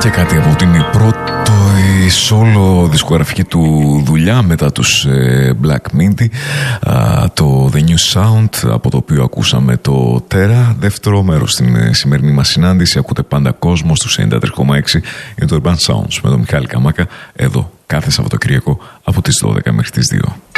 Και κάτι από την πρώτη solo δισκογραφική του δουλειά μετά τους Black Minty, το The New Sound, από το οποίο ακούσαμε το Terra. Δεύτερο μέρος στην σημερινή μας συνάντηση. Ακούτε πάντα κόσμο στους 93,6 για το Urban Sounds με τον Μιχάλη Καμάκα, εδώ κάθε Σαββατοκύριακο από τις 12 μέχρι τις 2.